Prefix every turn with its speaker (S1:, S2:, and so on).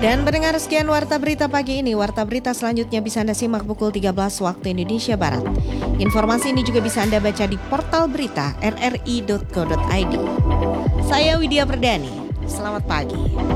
S1: Dan pendengar, sekian Warta Berita pagi ini. Warta Berita selanjutnya bisa Anda simak pukul 13 waktu Indonesia Barat. Informasi ini juga bisa Anda baca di portal berita rri.co.id. Saya Widya Perdani, selamat pagi.